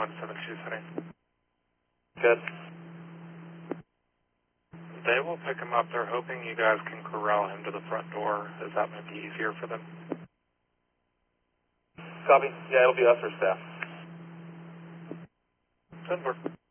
172 setting. Good. They will pick him up. They're hoping you guys can corral him to the front door, as that might be easier for them. Copy. Yeah, it'll be us or staff. 10-4.